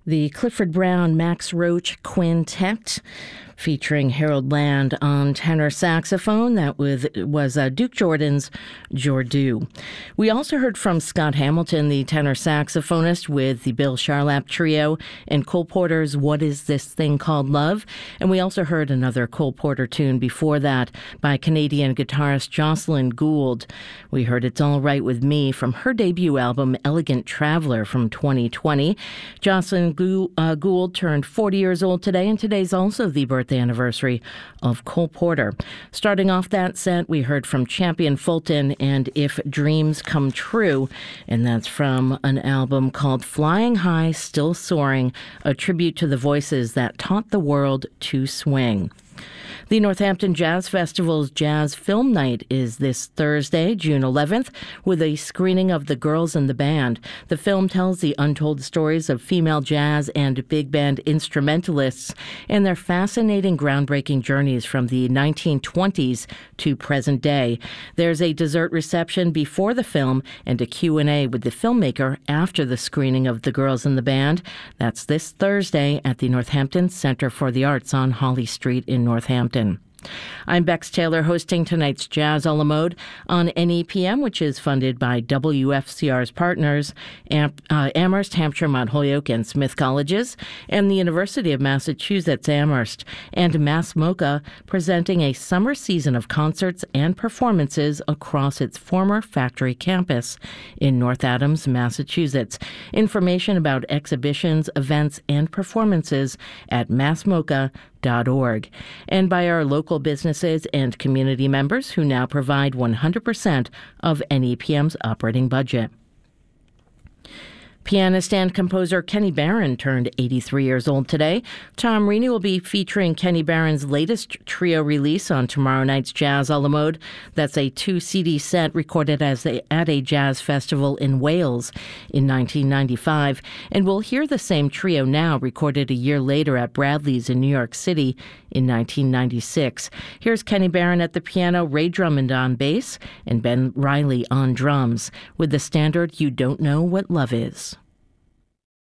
The Clifford Brown Max Roach Quintet, featuring Harold Land on tenor saxophone. That was Duke Jordan's Jordu. We also heard from Scott Hamilton, the tenor saxophonist, with the Bill Charlap Trio, and Cole Porter's What Is This Thing Called Love? And we also heard another Cole Porter tune before that by Canadian guitarist Jocelyn Gould. We heard It's All Right With Me from her debut album Elegant Traveler from 2020. Jocelyn Gould turned 40 years old today, and today's also the birthday anniversary of Cole Porter. Starting off that set, we heard from Champion Fulton and If Dreams Come True, and that's from an album called Flying High, Still Soaring, a tribute to the voices that taught the world to swing. The Northampton Jazz Festival's Jazz Film Night is this Thursday, June 11th, with a screening of The Girls in the Band. The film tells the untold stories of female jazz and big band instrumentalists and their fascinating, groundbreaking journeys from the 1920s to present day. There's a dessert reception before the film and a Q&A with the filmmaker after the screening of The Girls in the Band. That's this Thursday at the Northampton Center for the Arts on Holly Street in Northampton. I'm Bex Taylor, hosting tonight's Jazz a la Mode on NEPM, which is funded by WFCR's partners, Amherst, Hampshire, Mount Holyoke, and Smith Colleges, and the University of Massachusetts Amherst, and MassMocha, presenting a summer season of concerts and performances across its former factory campus in North Adams, Massachusetts. Information about exhibitions, events, and performances at massmocha.org, and by our local businesses and community members who now provide 100% of NEPM's operating budget. Pianist and composer Kenny Barron turned 83 years old today. Tom Reaney will be featuring Kenny Barron's latest trio release on tomorrow night's Jazz a la Mode. That's a 2-CD set recorded at a jazz festival in Wales in 1995. And we'll hear the same trio now, recorded a year later at Bradley's in New York City in 1996. Here's Kenny Barron at the piano, Ray Drummond on bass, and Ben Riley on drums, with the standard You Don't Know What Love Is.